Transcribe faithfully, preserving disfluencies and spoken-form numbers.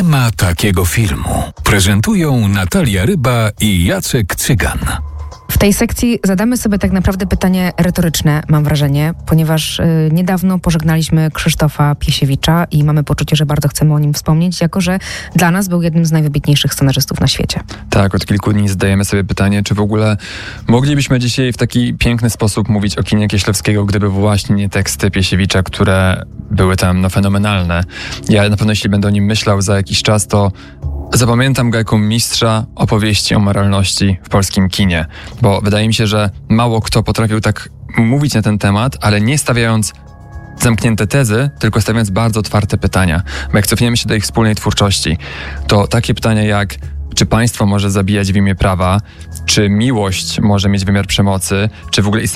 ma takiego filmu. Prezentują Natalia Ryba i Jacek Cygan. W tej sekcji zadamy sobie tak naprawdę pytanie retoryczne, mam wrażenie, ponieważ y, niedawno pożegnaliśmy Krzysztofa Piesiewicza i mamy poczucie, że bardzo chcemy o nim wspomnieć, jako że dla nas był jednym z najwybitniejszych scenarzystów na świecie. Tak, od kilku dni zadajemy sobie pytanie, czy w ogóle moglibyśmy dzisiaj w taki piękny sposób mówić o kinie Kieślowskiego, gdyby właśnie nie teksty Piesiewicza, które były tam no, fenomenalne. Ja na pewno, jeśli będę o nim myślał za jakiś czas, to zapamiętam go jako mistrza opowieści o moralności w polskim kinie, bo wydaje mi się, że mało kto potrafił tak mówić na ten temat, ale nie stawiając zamknięte tezy, tylko stawiając bardzo otwarte pytania. Bo jak cofniemy się do ich wspólnej twórczości, to takie pytania jak: czy państwo może zabijać w imię prawa? Czy miłość może mieć wymiar przemocy? Czy w ogóle